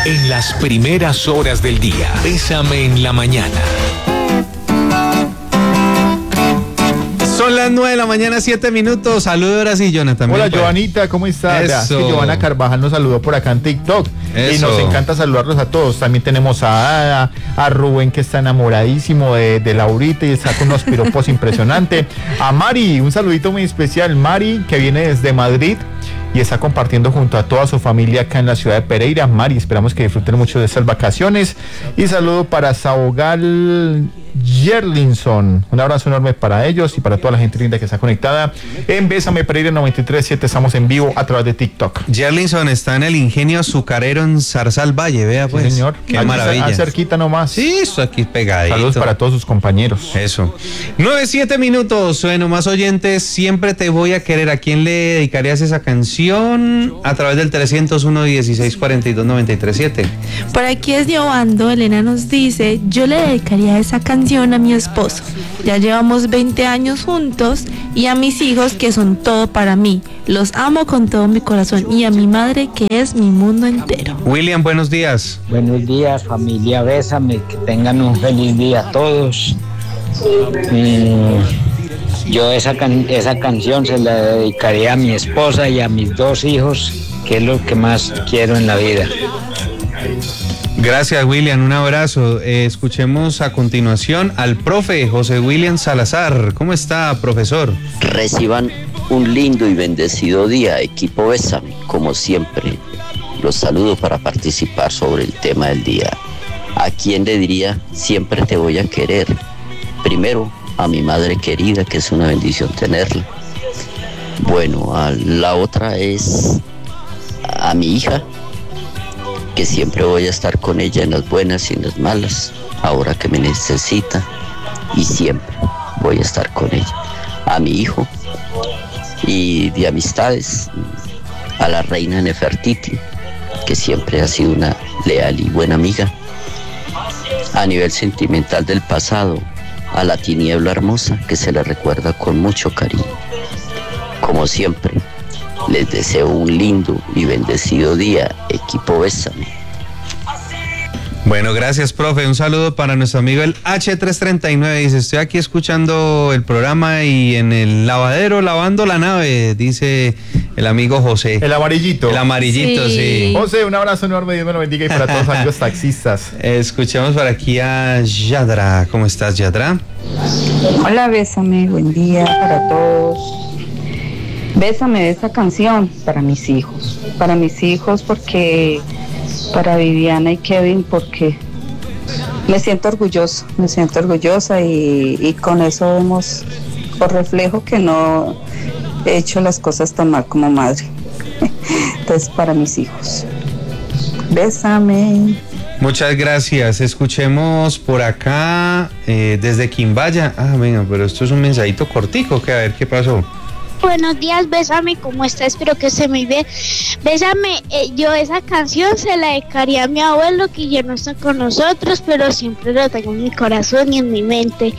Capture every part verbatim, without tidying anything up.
En las primeras horas del día, Bésame en la mañana. Son las nueve de la mañana, siete minutos. Saludos ahora sí, Jonathan. Hola, Joanita, ¿cómo estás? Eso. Es que Giovanna Carvajal nos saludó por acá en TikTok. Eso. Y nos encanta saludarlos a todos. También tenemos a Ada, a Rubén, que está enamoradísimo de, de Laurita y está con unos piropos impresionantes. A Mari, un saludito muy especial. Mari, que viene desde Madrid y está compartiendo junto a toda su familia acá en la ciudad de Pereira. Mari, esperamos que disfruten mucho de estas vacaciones. Y saludo para Saogal Yerlinson. Un abrazo enorme para ellos y para toda la gente linda que está conectada en Bésame Pereira noventa y tres punto siete. Estamos en vivo a través de TikTok. Yerlinson está en el Ingenio Azucarero en Zarzal Valle, vea pues. Sí, señor. Qué Aquí maravilla. Está, cerquita nomás. Sí, eso aquí pegadito. Saludos para todos sus compañeros. Eso. nueve, siete minutos. Bueno, más oyentes, siempre te voy a querer. ¿A quién le dedicarías esa canción? A través del trescientos uno, dieciséis, cuarenta y dos, noventa y tres, siete. Por aquí es Giovando. Elena nos dice: yo le dedicaría esa canción a mi esposo. Ya llevamos veinte años juntos, y a mis hijos, que son todo para mí. Los amo con todo mi corazón, y a mi madre, que es mi mundo entero. William, buenos días. Buenos días, familia Bésame, que tengan un feliz día todos. Mm, yo esa, can- esa canción se la dedicaría a mi esposa y a mis dos hijos, que es lo que más quiero en la vida. Gracias, William, un abrazo. Eh, escuchemos a continuación al profe José William Salazar. ¿Cómo está, profesor? Reciban un lindo y bendecido día, equipo Bésame. Como siempre, los saludo para participar sobre el tema del día. ¿A quién le diría siempre te voy a querer? Primero, a mi madre querida, que es una bendición tenerla. Bueno, a la otra es a mi hija, que siempre voy a estar con ella en las buenas y en las malas, ahora que me necesita, y siempre voy a estar con ella. A mi hijo, y de amistades, a la reina Nefertiti, que siempre ha sido una leal y buena amiga. A nivel sentimental del pasado, a la tiniebla hermosa, que se le recuerda con mucho cariño. Como siempre, les deseo un lindo y bendecido día, equipo Bésame. Bueno, gracias, profe. Un saludo para nuestro amigo el hache trescientos treinta y nueve. Dice, estoy aquí escuchando el programa y en el lavadero lavando la nave, dice el amigo José. El amarillito. El amarillito, sí. Sí. José, un abrazo enorme, Dios me lo bendiga, y para todos los amigos taxistas. Eh, escuchemos por aquí a Yadra. ¿Cómo estás, Yadra? Hola, Bésame, buen día para todos. Bésame de esa canción para mis hijos, para mis hijos porque, para Viviana y Kevin, porque me siento orgulloso, me siento orgullosa y, y con eso vemos por reflejo que no he hecho las cosas tan mal como madre. Entonces, para mis hijos. Bésame. Muchas gracias. Escuchemos por acá eh, desde Quimbaya. Ah, venga, pero esto es un mensajito cortico, que a ver qué pasó. Buenos días, Bésame, ¿cómo está? Espero que esté muy bien. Bésame, eh, yo esa canción se la dedicaría a mi abuelo, que ya no está con nosotros, pero siempre lo tengo en mi corazón y en mi mente.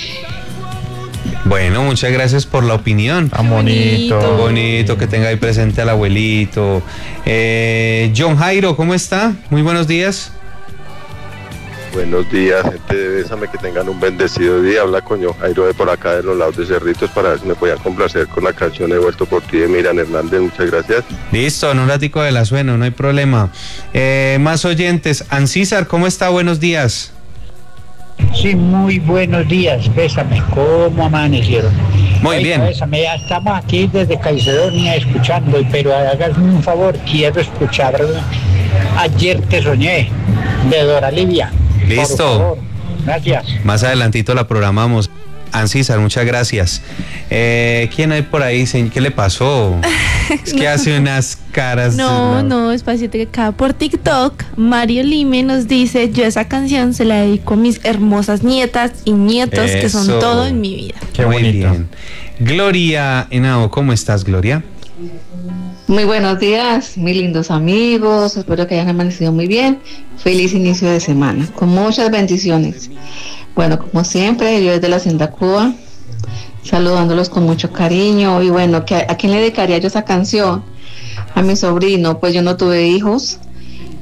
Bueno, muchas gracias por la opinión. Tan bonito. Tan bonito que tenga ahí presente al abuelito. Eh, John Jairo, ¿cómo está? Muy buenos días. Buenos días, gente de Bésame, que tengan un bendecido día. Habla con John Jairo de por acá de los lados de Cerritos, para ver si me podían complacer con la canción He vuelto por ti de Miriam Hernández. Muchas gracias. Listo, en un ratico de la sueno, no hay problema. Eh, más oyentes. Ancísar, ¿cómo está? Buenos días. Sí, muy buenos días, Bésame, ¿cómo amanecieron? Muy Oiga, bien. Bésame, ya estamos aquí desde Caicedonia escuchando, pero háganme un favor, quiero escuchar Ayer te soñé, de Dora Livia. Listo. Por favor. Gracias. Más adelantito la programamos. Ancísar, muchas gracias. Eh, ¿Quién hay por ahí? ¿Qué le pasó? Es que No. hace unas caras. No, no, espacio que acá por TikTok, Mario Lime nos dice: yo esa canción se la dedico a mis hermosas nietas y nietos, que son Eso. todo en mi vida. Qué Muy bonito. bien. Gloria Henao, ¿cómo estás, Gloria? Muy buenos días, mis lindos amigos, espero que hayan amanecido muy bien. Feliz inicio de semana, con muchas bendiciones. Bueno, como siempre, yo desde la Hacienda Cuba, saludándolos con mucho cariño. Y bueno, ¿a quién le dedicaría yo esa canción? A mi sobrino. Pues yo no tuve hijos,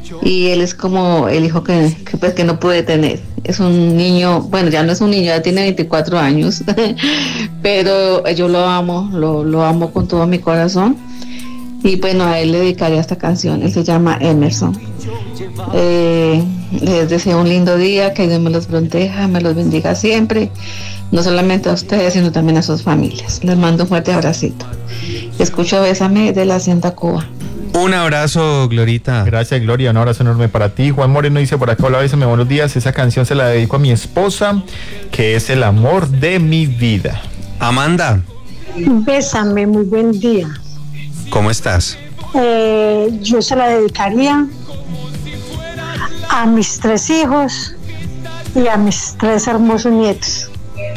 y él es como el hijo que, que, pues, que no pude tener. Es un niño, bueno, ya no es un niño, ya tiene veinticuatro años, pero yo lo amo, lo, lo amo con todo mi corazón. Y bueno, a él le dedicaría esta canción. Él se llama Emerson. Eh, les deseo un lindo día, que Dios me los proteja, me los bendiga siempre, no solamente a ustedes, sino también a sus familias. Les mando un fuerte abracito. Escucho Bésame de la Hacienda Cuba. Un abrazo, Glorita. Gracias, Gloria, un abrazo enorme para ti. Juan Moreno dice por acá: hola, Bésame, buenos días. Esa canción se la dedico a mi esposa, que es el amor de mi vida. Amanda. Bésame, muy buen día. ¿Cómo estás? Eh, yo se la dedicaría a mis tres hijos y a mis tres hermosos nietos.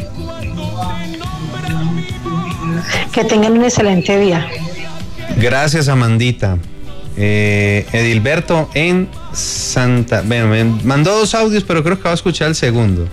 Que tengan un excelente día. Gracias, Amandita. Eh, Edilberto en Santa... Bueno, me mandó dos audios, pero creo que va a escuchar el segundo.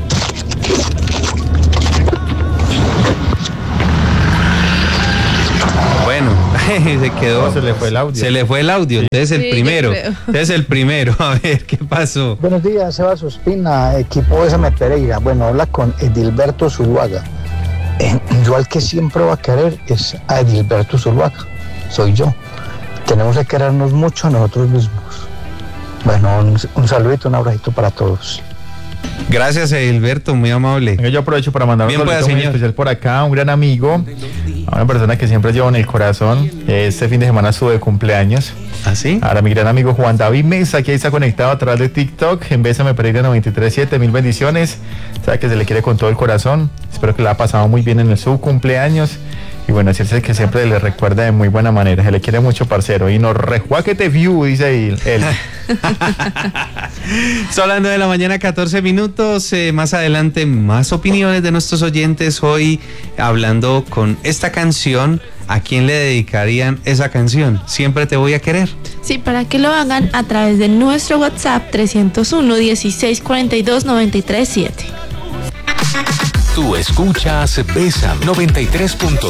Bueno, se quedó. No, se le fue el audio. Se le fue el audio. Sí. Entonces el Sí, primero. Entonces el primero. A ver, ¿qué pasó? Buenos días, Sebas Ospina, equipo Bésame Pereira. Bueno, habla con Edilberto Zuluaga. Eh, yo al que siempre va a querer es a Edilberto Zuluaga. Soy yo. Tenemos que querernos mucho a nosotros mismos. Bueno, un, un saludito, un abracito para todos. Gracias, Edilberto, muy amable. Yo aprovecho para mandar un saludo muy especial por acá, un gran amigo, a una persona que siempre llevo en el corazón. Este fin de semana estuve de cumpleaños. ¿Ah, sí? Ahora mi gran amigo Juan David Mesa, que ahí está conectado a través de TikTok, en Bésame Pereira noventa y tres siete, mil bendiciones. Sabe que se le quiere con todo el corazón. Espero que la haya pasado muy bien en el su cumpleaños. Y bueno, decirse que siempre le recuerda de muy buena manera. Se le quiere mucho, parcero. Y nos rejuaquete view, dice él. Son las nueve de la mañana, catorce minutos. Eh, más adelante, más opiniones de nuestros oyentes. Hoy hablando con esta canción. ¿A quién le dedicarían esa canción? Siempre te voy a querer. Sí, para que lo hagan a través de nuestro WhatsApp trescientos uno, dieciséis cuarenta y dos, noventa y tres siete. Tú escuchas Bésame noventa y tres punto